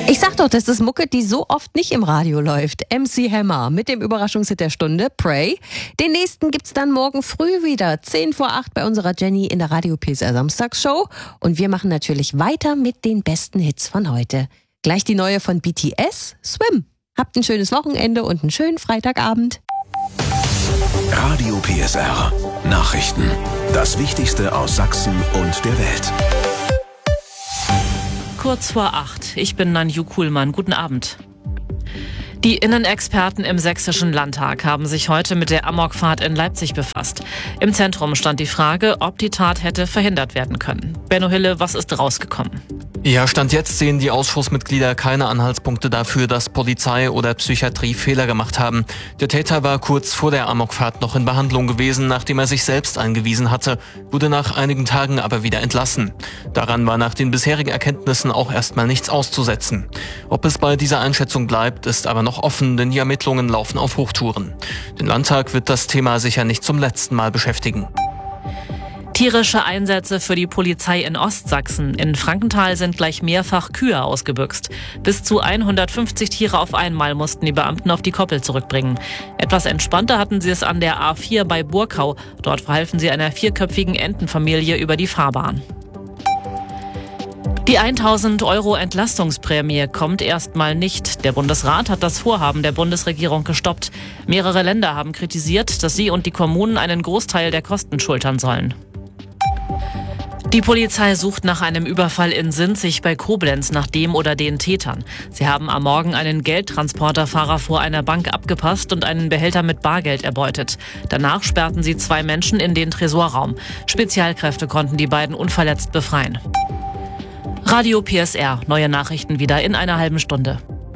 Ich sag doch, das ist Mucke, die so oft nicht im Radio läuft. MC Hammer mit dem Überraschungshit der Stunde, Pray. Den nächsten gibt's dann morgen früh wieder, 7:50 bei unserer Jenny in der Radio PSR Samstagsshow. Und wir machen natürlich weiter mit den besten Hits von heute. Gleich die neue von BTS, Swim. Habt ein schönes Wochenende und einen schönen Freitagabend. Radio PSR. Nachrichten. Das Wichtigste aus Sachsen und der Welt. Kurz vor 8. Ich bin Nanju Kuhlmann. Guten Abend. Die Innenexperten im Sächsischen Landtag haben sich heute mit der Amokfahrt in Leipzig befasst. Im Zentrum stand die Frage, ob die Tat hätte verhindert werden können. Benno Hille, was ist rausgekommen? Ja, Stand jetzt sehen die Ausschussmitglieder keine Anhaltspunkte dafür, dass Polizei oder Psychiatrie Fehler gemacht haben. Der Täter war kurz vor der Amokfahrt noch in Behandlung gewesen, nachdem er sich selbst eingewiesen hatte, wurde nach einigen Tagen aber wieder entlassen. Daran war nach den bisherigen Erkenntnissen auch erstmal nichts auszusetzen. Ob es bei dieser Einschätzung bleibt, ist aber noch offen, denn die Ermittlungen laufen auf Hochtouren. Den Landtag wird das Thema sicher nicht zum letzten Mal beschäftigen. Tierische Einsätze für die Polizei in Ostsachsen. In Frankenthal sind gleich mehrfach Kühe ausgebüxt. Bis zu 150 Tiere auf einmal mussten die Beamten auf die Koppel zurückbringen. Etwas entspannter hatten sie es an der A4 bei Burkau. Dort verhalfen sie einer 4-köpfigen Entenfamilie über die Fahrbahn. Die 1.000 € Entlastungsprämie kommt erstmal nicht. Der Bundesrat hat das Vorhaben der Bundesregierung gestoppt. Mehrere Länder haben kritisiert, dass sie und die Kommunen einen Großteil der Kosten schultern sollen. Die Polizei sucht nach einem Überfall in Sinzig bei Koblenz nach dem oder den Tätern. Sie haben am Morgen einen Geldtransporterfahrer vor einer Bank abgepasst und einen Behälter mit Bargeld erbeutet. Danach sperrten sie 2 Menschen in den Tresorraum. Spezialkräfte konnten die beiden unverletzt befreien. Radio PSR, neue Nachrichten wieder in einer halben Stunde.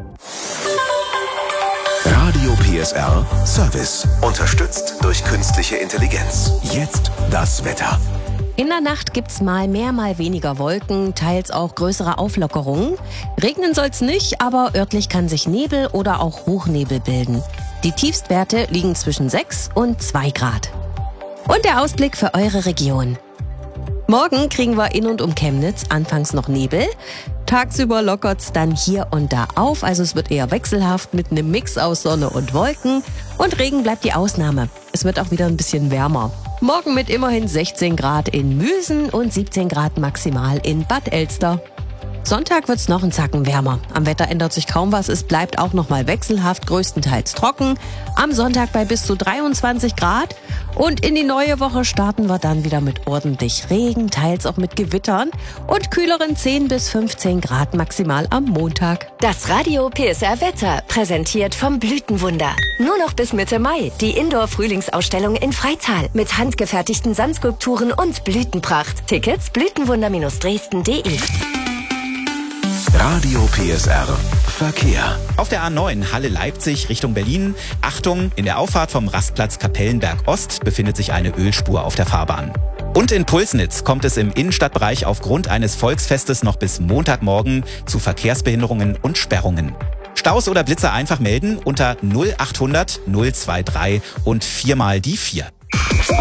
Radio PSR Service. Unterstützt durch künstliche Intelligenz. Jetzt das Wetter. In der Nacht gibt's mal mehr, mal weniger Wolken, teils auch größere Auflockerungen. Regnen soll's nicht, aber örtlich kann sich Nebel oder auch Hochnebel bilden. Die Tiefstwerte liegen zwischen 6 und 2 Grad. Und der Ausblick für eure Region. Morgen kriegen wir in und um Chemnitz anfangs noch Nebel. Tagsüber lockert's dann hier und da auf, also es wird eher wechselhaft mit einem Mix aus Sonne und Wolken. Und Regen bleibt die Ausnahme. Es wird auch wieder ein bisschen wärmer. Morgen mit immerhin 16 Grad in Müsen und 17 Grad maximal in Bad Elster. Sonntag wird's noch einen Zacken wärmer. Am Wetter ändert sich kaum was, es bleibt auch noch mal wechselhaft, größtenteils trocken. Am Sonntag bei bis zu 23 Grad. Und in die neue Woche starten wir dann wieder mit ordentlich Regen, teils auch mit Gewittern und kühleren 10 bis 15 Grad maximal am Montag. Das Radio PSR Wetter, präsentiert vom Blütenwunder. Nur noch bis Mitte Mai die Indoor-Frühlingsausstellung in Freital mit handgefertigten Sandskulpturen und Blütenpracht. Tickets blütenwunder-dresden.de. Radio PSR Verkehr. Auf der A9 Halle-Leipzig Richtung Berlin. Achtung, in der Auffahrt vom Rastplatz Kapellenberg Ost befindet sich eine Ölspur auf der Fahrbahn. Und in Pulsnitz kommt es im Innenstadtbereich aufgrund eines Volksfestes noch bis Montagmorgen zu Verkehrsbehinderungen und Sperrungen. Staus oder Blitzer einfach melden unter 0800 023 und 4 mal die 4.